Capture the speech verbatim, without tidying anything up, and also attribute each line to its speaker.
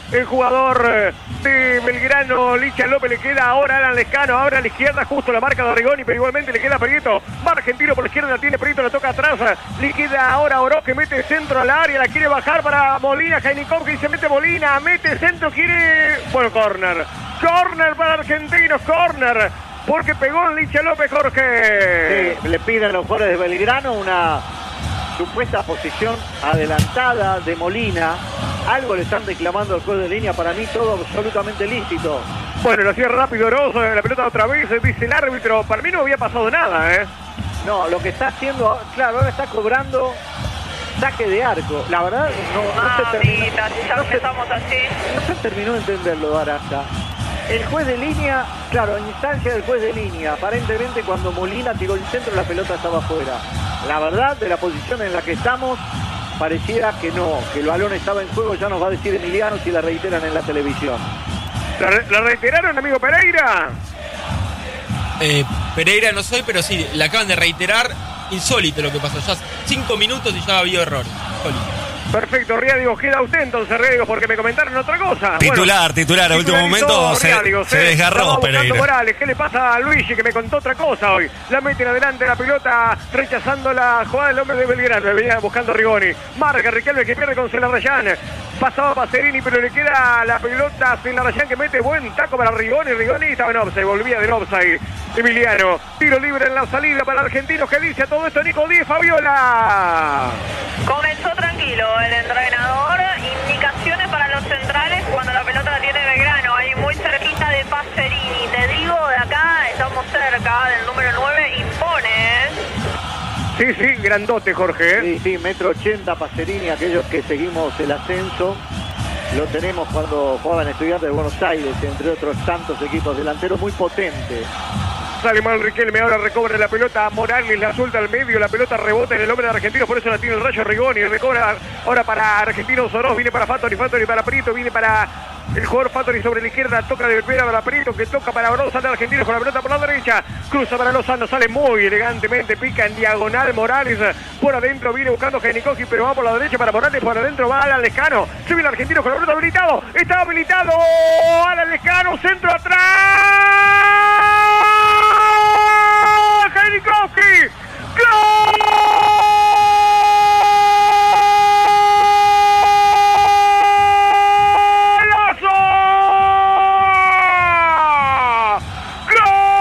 Speaker 1: el jugador de Belgrano, Licha López, le queda ahora a Alan Lescano, ahora a la izquierda, justo la marca de Rigoni, pero igualmente le queda Prieto, va Argentino por la izquierda, la tiene Prieto, la toca atrás, le queda ahora Oroz que mete centro al área, la quiere bajar para Molina, Jainikowski, se mete Molina, mete centro, quiere, bueno, córner, córner para Argentinos, córner, porque pegó en Licha López, Jorge.
Speaker 2: Sí, le piden a los jugadores de Belgrano una supuesta posición adelantada de Molina. Algo le están reclamando al juez de línea, para mí todo absolutamente lícito.
Speaker 1: Bueno, lo hacía rápido Oroz, la pelota otra vez, dice el árbitro, para mí no había pasado nada, ¿eh?
Speaker 2: No, lo que está haciendo, claro, ahora está cobrando saque de arco. La verdad, no, no se terminó.
Speaker 3: Ya
Speaker 2: No se,
Speaker 3: empezamos así.
Speaker 2: no se terminó de entenderlo, Arasta. El juez de línea, claro, en instancia del juez de línea, aparentemente cuando Molina tiró el centro la pelota estaba afuera. La verdad, de la posición en la que estamos, pareciera que no, que el balón estaba en juego, ya nos va a decir Emiliano si la reiteran en la televisión.
Speaker 1: ¿La, la reiteraron, amigo Pereira?
Speaker 4: Eh, Pereira no soy, pero sí, le acaban de reiterar. Insólito lo que pasó, ya cinco minutos y ya había error. Insólito.
Speaker 1: Perfecto, Riadigo, queda usted entonces, Riadigo, porque me comentaron otra cosa.
Speaker 5: Titular,
Speaker 1: bueno,
Speaker 5: titular, a último momento se,
Speaker 1: Riadigo,
Speaker 5: se desgarró Pereira.
Speaker 1: Morales. ¿Qué le pasa a Luigi que me contó otra cosa hoy? La meten adelante la pelota, rechazando la jugada del hombre de Belgrano, venía buscando Rigoni. Marca Riquelme que pierde con Celarayán. Pasaba Pacerini, pero le queda la pelota a Celarayán que mete buen taco para Rigoni. Rigoni estaba en offside, volvía del offside. Emiliano, tiro libre en la salida para Argentinos. ¿Qué dice a todo esto Nico Díez, Fabiola?
Speaker 3: Comenzó tranquilo el entrenador. Indicaciones para los centrales cuando la pelota la tiene Belgrano. Ahí muy cerquita de Pacerini. Te digo, de acá estamos cerca del número nueve. Impone, ¿eh?
Speaker 1: Sí, sí, grandote, Jorge.
Speaker 2: Sí, sí, metro ochenta Pacerini, aquellos que seguimos el ascenso. Lo tenemos cuando jugaban Estudiantes de Buenos Aires, entre otros tantos equipos, delanteros muy potentes.
Speaker 1: Sale mal Riquelme, ahora recobra la pelota Morales, la suelta al medio, la pelota rebota en el hombre de Argentinos, por eso la tiene el Rayo Rigoni, recobra ahora para Argentinos Oroz, viene para Fattori, Fattori para Prieto, viene para el jugador Fattori sobre la izquierda, toca de primera para Prieto, que toca para Oroz, sale Argentinos con la pelota por la derecha, cruza para Lozano, sale muy elegantemente, pica en diagonal Morales, por adentro viene buscando Jainikowski, pero va por la derecha para Morales, por adentro va Alan Lescano, se viene Argentinos con la pelota habilitado, está habilitado, Alan Lescano, centro atrás.